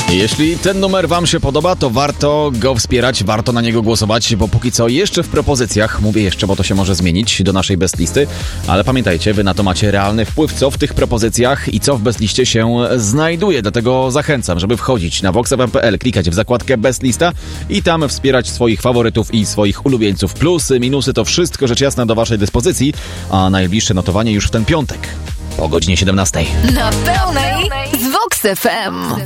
Jeśli ten numer wam się podoba, to warto go wspierać, warto na niego głosować, bo póki co jeszcze w propozycjach, mówię jeszcze, bo to się może zmienić do naszej bestlisty, ale pamiętajcie, wy na to macie realny wpływ, co w tych propozycjach i co w bestliście się znajduje, dlatego zachęcam, żeby wchodzić na voxfm.pl, klikać w zakładkę bestlista i tam wspierać swoich faworytów i swoich ulubieńców. Plusy, minusy, to wszystko rzecz jasna do waszej dyspozycji, a najbliższe notowanie już w ten piątek o godzinie 17. Na pełnej z Vox FM.